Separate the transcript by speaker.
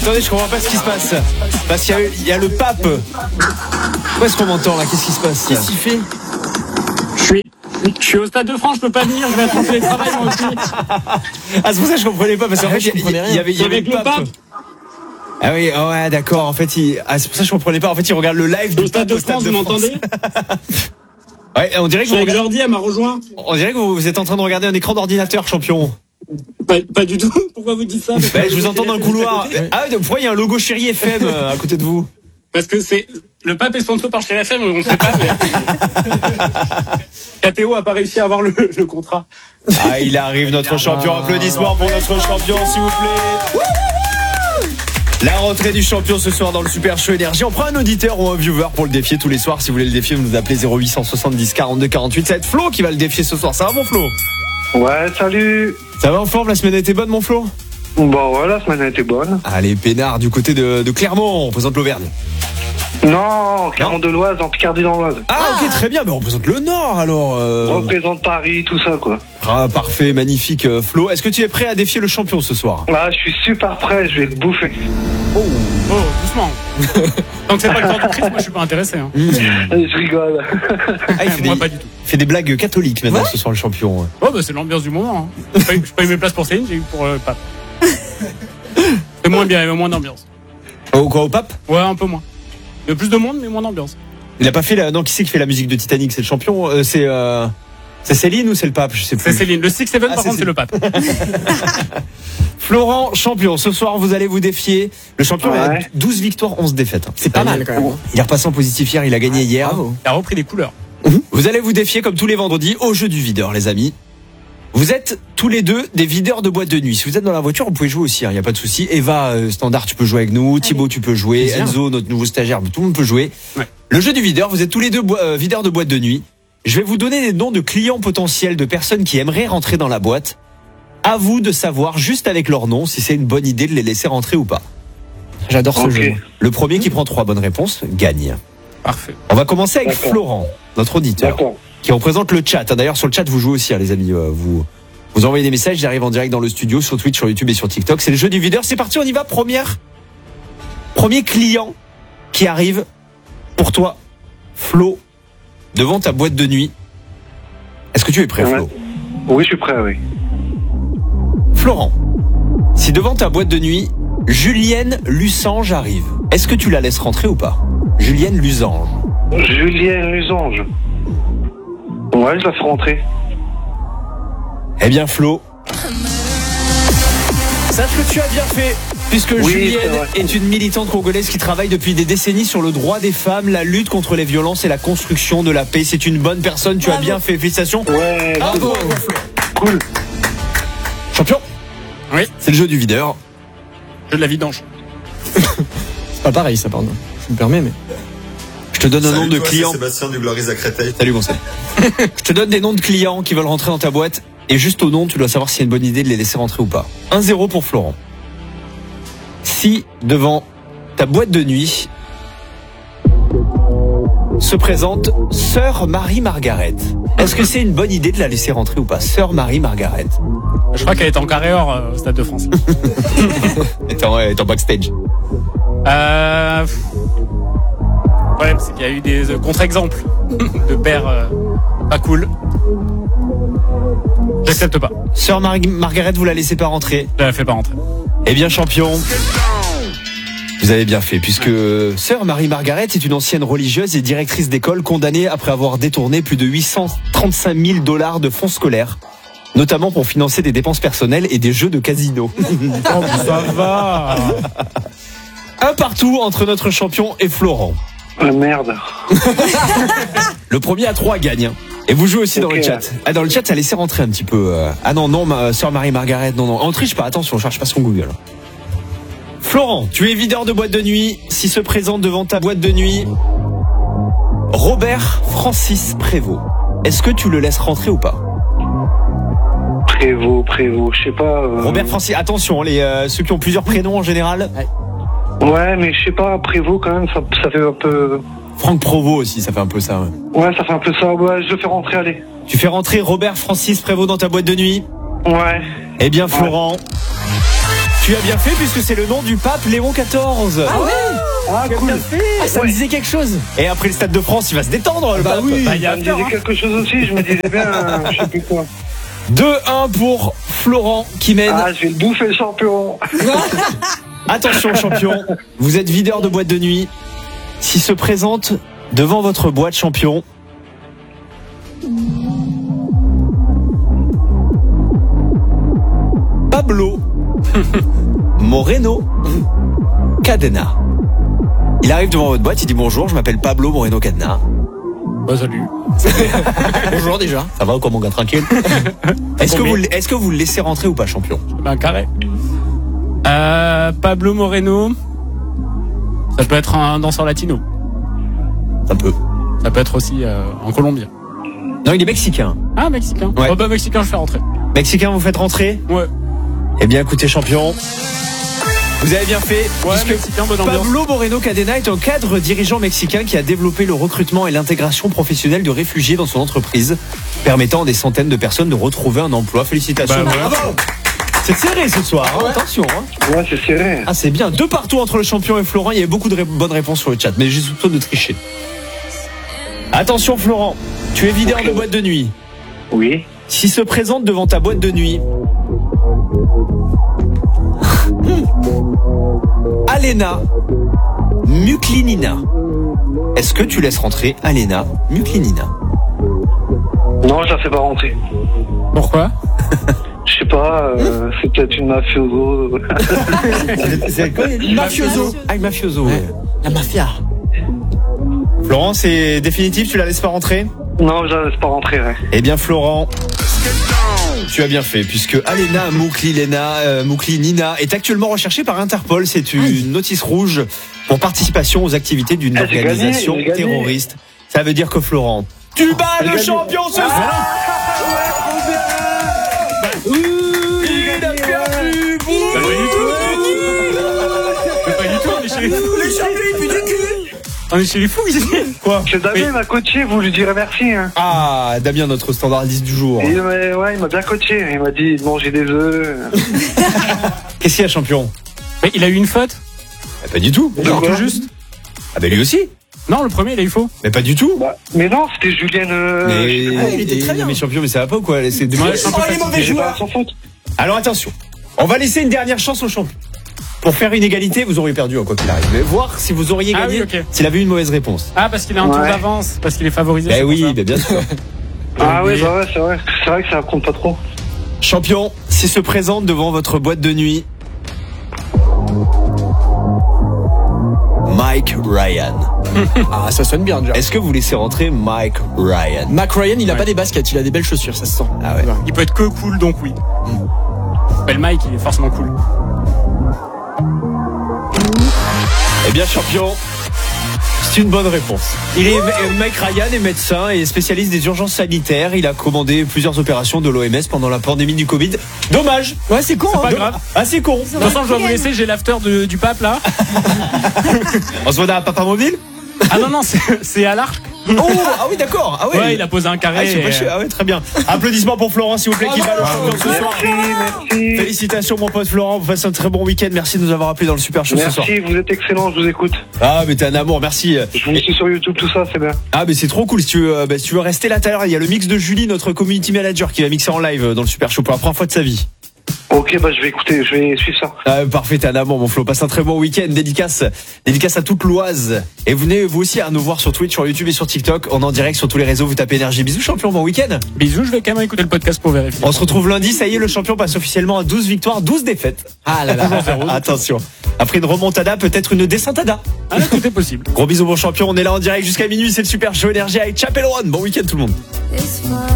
Speaker 1: attendez, je comprends pas ce qui se passe. Parce qu'il y a le pape. Où est-ce qu'on m'entend là? Qu'est-ce qui se passe?
Speaker 2: Qu'est-ce qu'il fait?
Speaker 3: Je suis au Stade de France, je peux pas venir, je vais être en télétravail moi aussi.
Speaker 1: Ah, c'est pour ça que je comprenais pas, parce qu'en fait, il y avait
Speaker 3: Avec
Speaker 1: le
Speaker 3: le
Speaker 1: pape.
Speaker 3: pape.
Speaker 1: Ah oui, oh ouais, d'accord. En fait, c'est pour ça que je comprenais pas. En fait, il regarde le live
Speaker 3: Au
Speaker 1: du
Speaker 3: Stade
Speaker 1: pape
Speaker 3: de France, vous m'entendez?
Speaker 1: Ouais, on dirait que
Speaker 3: Je suis avec Jordi, elle m'a rejoint.
Speaker 1: on dirait que vous êtes en train de regarder un écran d'ordinateur, champion.
Speaker 3: Pas du tout. Pourquoi vous dites ça?
Speaker 1: Je vous entends dans le couloir. Ah, pourquoi il y a un logo Chéri FM à côté de vous?
Speaker 3: Parce que c'est le pape est sponsor par Chéri FM, on ne sait pas. Mais... KTO a pas réussi à avoir le contrat.
Speaker 1: Ah, il arrive notre champion. Applaudissements pour notre champion, s'il vous plaît. La rentrée du champion ce soir dans le Super Show Énergie. On prend un auditeur ou un viewer pour le défier tous les soirs. Si vous voulez le défier, vous nous appelez 0870 42 48. Ça va être Flo qui va le défier ce soir. Ça va, mon Flo?
Speaker 4: Ouais, salut.
Speaker 1: Ça va en forme? La semaine a été bonne, mon Flo?
Speaker 4: Bon, ouais, la semaine a été bonne.
Speaker 1: Allez, peinard du côté de Clermont. On représente l'Auvergne.
Speaker 4: Non, Clermont-de-Loise, en Picardie dans l'Oise.
Speaker 1: Ah, ok, très bien. Mais on représente le Nord, alors.
Speaker 4: On représente Paris, tout ça, quoi.
Speaker 1: Ah, parfait, magnifique, Flo. Est-ce que tu es prêt à défier le champion ce soir?
Speaker 4: Ah, je suis super prêt, je vais le bouffer.
Speaker 3: Oh, doucement. Tant que c'est pas le temps du Christ, moi je suis pas intéressé. Hein.
Speaker 4: Je rigole.
Speaker 1: Ah,
Speaker 3: Moi pas du tout.
Speaker 1: Il fait des blagues catholiques maintenant ce soir, le champion.
Speaker 3: Oh bah c'est l'ambiance du moment. Hein. J'ai pas eu mes places pour Céline, j'ai eu pour Pape. C'est moins bien, il y avait moins d'ambiance.
Speaker 1: Oh, quoi, au pape?
Speaker 3: Ouais, un peu moins. Il y a plus de monde, mais moins d'ambiance.
Speaker 1: Il a pas fait non, qui c'est qui fait la musique de Titanic? C'est le champion? C'est Céline ou c'est le pape? Je sais plus.
Speaker 3: C'est Céline. Le 6-7 par contre c'est le Pape.
Speaker 1: Florent, champion. Ce soir, vous allez vous défier. Le champion a 12 victoires, 11 défaites.
Speaker 2: C'est pas mal quand même.
Speaker 1: Il est repassé en positif hier, il a gagné hier.
Speaker 2: Bravo.
Speaker 3: Il a repris des couleurs.
Speaker 1: Vous allez vous défier comme tous les vendredis au jeu du videur, les amis. Vous êtes tous les deux des videurs de boîte de nuit. Si vous êtes dans la voiture, vous pouvez jouer aussi, il n'y a pas de souci. Eva, standard, tu peux jouer avec nous. Thibaut, tu peux jouer. Enzo, notre nouveau stagiaire, tout le monde peut jouer. Ouais. Le jeu du videur, vous êtes tous les deux videurs de boîte de nuit. Je vais vous donner des noms de clients potentiels, de personnes qui aimeraient rentrer dans la boîte. À vous de savoir, juste avec leur nom, si c'est une bonne idée de les laisser rentrer ou pas.
Speaker 2: J'adore ce jeu.
Speaker 1: Le premier qui prend 3 bonnes réponses gagne.
Speaker 3: Parfait.
Speaker 1: On va commencer avec Florent, notre auditeur, qui représente le chat. D'ailleurs, sur le chat, vous jouez aussi, les amis. Vous envoyez des messages, j'arrive en direct dans le studio, sur Twitch, sur YouTube et sur TikTok. C'est le jeu du videur. C'est parti, on y va. Premier client qui arrive pour toi, Flo, devant ta boîte de nuit. Est-ce que tu es prêt, Flo?
Speaker 4: Oui, je suis prêt, oui.
Speaker 1: Florent, si devant ta boîte de nuit, Julienne Lusange arrive, est-ce que tu la laisses rentrer ou pas? Julienne Lusange.
Speaker 4: Julienne Lusange. Ouais, je la fais rentrer.
Speaker 1: Eh bien, Flo, sache que tu as bien fait, puisque Julienne est une militante congolaise qui travaille depuis des décennies sur le droit des femmes, la lutte contre les violences et la construction de la paix. C'est une bonne personne, tu as bien fait. Félicitations.
Speaker 4: Ouais,
Speaker 1: bravo, Flo.
Speaker 4: Cool.
Speaker 1: Champion.
Speaker 3: Oui.
Speaker 1: C'est le jeu du videur.
Speaker 3: Jeu de la vidange.
Speaker 2: C'est pas pareil, ça, pardon. Je me permets, mais.
Speaker 1: Je te donne un nom de clients.
Speaker 5: Sébastien du Gloris à Créteil.
Speaker 1: Salut, mon Seb. Je te donne des noms de clients qui veulent rentrer dans ta boîte. Et juste au nom, tu dois savoir si c'est une bonne idée de les laisser rentrer ou pas. 1-0 pour Florent. Si, devant ta boîte de nuit, se présente Sœur Marie-Margaret, est-ce que c'est une bonne idée de la laisser rentrer ou pas? Sœur Marie-Margaret.
Speaker 3: Je crois qu'elle est en carré or au Stade de France.
Speaker 1: Elle est en backstage.
Speaker 3: Ouais, c'est qu'il y a eu des contre-exemples de pères pas cool. J'accepte pas.
Speaker 1: Sœur Margaret, vous la laissez pas rentrer?
Speaker 3: Je la fais pas rentrer.
Speaker 1: Eh bien, champion, vous avez bien fait, puisque Sœur Marie-Margaret est une ancienne religieuse et directrice d'école condamnée après avoir détourné plus de 835 000 $ de fonds scolaires, notamment pour financer des dépenses personnelles et des jeux de casino.
Speaker 3: Oh, ça va.
Speaker 1: Un partout entre notre champion et Florent.
Speaker 4: Ah merde.
Speaker 1: Le premier à 3 gagne. Et vous jouez aussi dans le chat. Ah, dans le chat, ça laissait rentrer un petit peu. Ah non, Sœur Marie-Margaret, non. On triche pas, attention, on cherche pas son Google. Florent, tu es videur de boîte de nuit. Si se présente devant ta boîte de nuit Robert Francis Prévost, est-ce que tu le laisses rentrer ou pas?
Speaker 4: Prévost, je sais pas.
Speaker 1: Robert Francis, attention, ceux qui ont plusieurs prénoms en général.
Speaker 4: Ouais, mais je sais pas, Prévost quand même, ça fait un peu...
Speaker 1: Franck Provost aussi, ça fait un peu ça.
Speaker 4: Ouais, ça fait un peu ça. Ouais, je le fais rentrer, allez.
Speaker 1: Tu fais rentrer Robert Francis Prévost dans ta boîte de nuit?
Speaker 4: Ouais.
Speaker 1: Eh bien, Florent, Tu as bien fait puisque c'est le nom du pape Léon XIV.
Speaker 2: Ah ouais.
Speaker 4: Ah, cool.
Speaker 2: Ah, ça me disait quelque chose.
Speaker 1: Et après le Stade de France, il va se détendre, le pape.
Speaker 2: oui.
Speaker 3: Bah, il y a
Speaker 4: Ça me
Speaker 3: after,
Speaker 4: disait
Speaker 3: hein.
Speaker 4: quelque chose aussi, je me disais bien, je sais plus quoi.
Speaker 1: 2-1 pour Florent qui mène.
Speaker 4: Ah, je vais le bouffer le champion.
Speaker 1: Attention champion, vous êtes videur de boîte de nuit. Si se présente devant votre boîte champion Pablo Moreno Cadena. Il arrive devant votre boîte, il dit bonjour, je m'appelle Pablo Moreno Cadena.
Speaker 3: Bah, salut.
Speaker 2: Bonjour déjà.
Speaker 1: Ça va ou quoi mon gars, tranquille? Est-ce que vous le laissez rentrer ou pas champion?
Speaker 3: Ben, carré. Pablo Moreno. Ça peut être un danseur latino.
Speaker 1: Ça peut.
Speaker 3: Ça peut être aussi en colombien.
Speaker 1: Non, il est mexicain.
Speaker 3: Ah, mexicain.
Speaker 1: Ouais.
Speaker 3: Oh, bah, mexicain, je fais rentrer.
Speaker 1: Mexicain, vous faites rentrer?
Speaker 3: Ouais.
Speaker 1: Eh bien écoutez champion, vous avez bien fait.
Speaker 3: Ouais,
Speaker 1: puisque
Speaker 3: mexicain, bonne ambiance.
Speaker 1: Pablo Moreno Cadena est un cadre dirigeant mexicain qui a développé le recrutement et l'intégration professionnelle de réfugiés dans son entreprise, permettant à des centaines de personnes de retrouver un emploi. Félicitations.
Speaker 3: Bah, voilà.
Speaker 1: Bravo. C'est serré ce soir, hein. Attention. Hein.
Speaker 4: Ouais, c'est serré.
Speaker 1: Ah c'est bien, 2 partout entre le champion et Florent. Il y avait beaucoup de bonnes réponses sur le chat, mais j'ai soupçon de tricher. Attention Florent, tu es videur de boîte de nuit.
Speaker 4: Oui.
Speaker 1: Si se présente devant ta boîte de nuit Alena Muklinina, est-ce que tu laisses rentrer Alena Muklinina?
Speaker 4: Non, je la fais pas rentrer.
Speaker 3: Pourquoi?
Speaker 4: Je sais pas, c'est peut-être une mafioso.
Speaker 1: C'est quoi? Mafioso. Ah, une mafioso. Ouais.
Speaker 2: La mafia.
Speaker 1: Florent, c'est définitif, tu la laisses pas rentrer?
Speaker 4: Non, je la laisse pas rentrer, ouais.
Speaker 1: Eh bien Florent, tu as bien fait, puisque Alena Muklinina est actuellement recherchée par Interpol. C'est une notice rouge pour participation aux activités d'une
Speaker 4: Ah, j'ai gagné,
Speaker 1: organisation
Speaker 4: j'ai gagné.
Speaker 1: terroriste. Ça veut dire que Florent, tu bats le
Speaker 4: gagné.
Speaker 1: champion ce soir. Il a perdu.
Speaker 3: Bah, pas du tout. Mais pas du tout, on est chez les fous. On est chez les fous ici.
Speaker 1: Quoi?
Speaker 4: C'est Damien m'a coaché, vous lui direz merci. Hein.
Speaker 1: Ah, Damien, notre standardiste du jour.
Speaker 4: Et il m'a bien coaché, il m'a dit de manger des œufs.
Speaker 1: Qu'est-ce qu'il y a, champion?
Speaker 3: Mais il a eu une faute.
Speaker 1: Pas du tout.
Speaker 4: Genre
Speaker 3: Tout juste.
Speaker 1: Ah bah lui aussi.
Speaker 3: Non, le premier, il a eu faux.
Speaker 1: Mais pas du tout.
Speaker 4: Bah, mais non, c'était Julienne.
Speaker 2: il était très bien.
Speaker 1: Mais champion, mais ça va pas ou quoi? C'est des-
Speaker 3: Ouais, je suis un peu
Speaker 2: les
Speaker 3: fatigué.
Speaker 2: mauvais
Speaker 4: j'ai pas
Speaker 2: joueurs.
Speaker 4: sans faute.
Speaker 1: Alors attention, on va laisser une dernière chance au champion. Pour faire une égalité, vous auriez perdu quoi qu'il arrive. Mais voir si vous auriez
Speaker 3: Ah
Speaker 1: gagné
Speaker 3: oui, ok.
Speaker 1: s'il avait eu une mauvaise réponse.
Speaker 3: Ah, parce qu'il a un tour
Speaker 4: Ouais.
Speaker 3: d'avance, parce qu'il est favorisé.
Speaker 1: Ben
Speaker 3: c'est pour
Speaker 1: oui,
Speaker 3: ça.
Speaker 1: ben bien sûr.
Speaker 4: Ah
Speaker 3: oublié.
Speaker 4: oui, bah ouais, c'est vrai. C'est vrai que ça compte pas trop.
Speaker 1: Champion, s'il se présente devant votre boîte de nuit, Mike Ryan.
Speaker 2: Ah, ça sonne bien déjà.
Speaker 1: Est-ce que vous laissez rentrer Mike Ryan?
Speaker 2: Mac Ryan, il a
Speaker 3: Ouais.
Speaker 2: pas des baskets, il a des belles chaussures, ça se sent.
Speaker 1: Ah ouais.
Speaker 3: Il peut être que cool, donc oui. Le Mike, il est forcément cool.
Speaker 1: Eh bien champion, c'est une bonne réponse. Mike Ryan est médecin et spécialiste des urgences sanitaires. Il a commandé plusieurs opérations de l'OMS pendant la pandémie du Covid. Dommage.
Speaker 2: Ouais, c'est con,
Speaker 3: Pas
Speaker 2: hein.
Speaker 3: grave.
Speaker 1: Ah c'est con.
Speaker 3: De toute façon, je dois vous laisser, j'ai l'after du pape là.
Speaker 1: On se voit dans la Papa Mobile.
Speaker 3: Ah non, non, c'est à l'arc.
Speaker 1: Oh, ah oui d'accord. Ah
Speaker 3: Ouais, il a posé un carré.
Speaker 1: Ah, ah ouais, très bien. Applaudissements pour Florent, s'il vous plaît, qui bat le champion ce soir.
Speaker 4: Merci.
Speaker 1: Félicitations, mon pote Florent. Vous passez un très bon week-end. Merci de nous avoir appelé dans le Super Show ce soir.
Speaker 4: Merci, vous êtes excellent, je vous écoute.
Speaker 1: Ah, mais t'es un amour, merci.
Speaker 4: Je vous suis sur YouTube, tout ça, c'est bien.
Speaker 1: Ah, mais c'est trop cool. Si tu veux rester là tout à l'heure, il y a le mix de Julie, notre community manager, qui va mixer en live dans le Super Show pour la première fois de sa vie.
Speaker 4: Ok, bah je vais écouter, je vais suivre ça.
Speaker 1: Ah, parfait, t'es un amour, mon Flo. Passe un très bon week-end. Dédicace à toute l'Oise. Et venez vous aussi à nous voir sur Twitch, sur YouTube et sur TikTok. On est en direct sur tous les réseaux. Vous tapez Énergie. Bisous, champion. Bon week-end.
Speaker 3: Bisous, je vais quand même écouter le podcast pour vérifier.
Speaker 1: On se retrouve lundi. Ça y est, le champion passe officiellement à 12 victoires, 12 défaites.
Speaker 2: Ah là là.
Speaker 1: Attention. Après une remontada, peut-être une descentada.
Speaker 3: Ah là, tout est possible.
Speaker 1: Gros bisous, mon champion. On est là en direct jusqu'à minuit. C'est le Super Show Énergie avec Chapel One. Bon week-end, tout le monde.